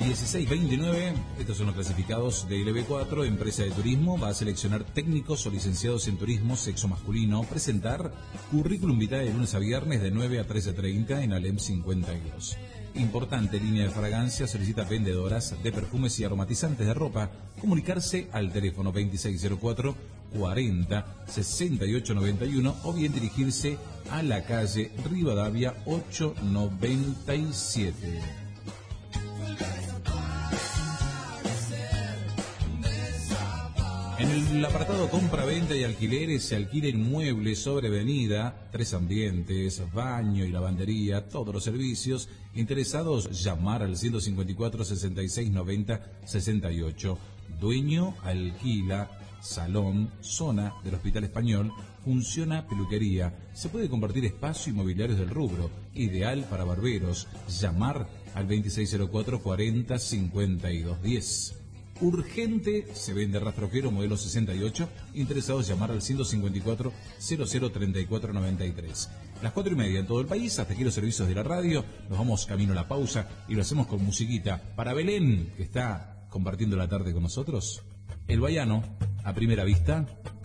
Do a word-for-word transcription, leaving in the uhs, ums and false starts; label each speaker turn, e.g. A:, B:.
A: dieciséis veintinueve, estos son los clasificados de L B cuatro, empresa de turismo, va a seleccionar técnicos o licenciados en turismo, sexo masculino, presentar currículum vitae de lunes a viernes de nueve a trece treinta en Alem cincuenta y dos. Importante, línea de fragancia, solicita vendedoras de perfumes y aromatizantes de ropa, comunicarse al teléfono veintiséis cero cuatro cuarenta sesenta y ocho noventa y uno o bien dirigirse a la calle Rivadavia ochocientos noventa y siete. En el apartado compra-venta y alquileres se alquila inmuebles sobre avenida, tres ambientes, baño y lavandería, todos los servicios. Interesados, llamar al ciento cincuenta y cuatro sesenta y seis noventa sesenta y ocho. Dueño alquila salón, zona del Hospital Español, funciona peluquería. Se puede compartir espacio inmobiliario del rubro, ideal para barberos. Llamar al veintiséis cero cuatro cuarenta cincuenta y dos diez. Urgente, se vende rastrojero modelo sesenta y ocho, interesados llamar al ciento cincuenta y cuatro cero cero treinta y cuatro noventa y tres. Las cuatro y media en todo el país, hasta aquí los servicios de la radio, nos vamos camino a la pausa y lo hacemos con musiquita. Para Belén, que está compartiendo la tarde con nosotros, El Baiano, a primera vista.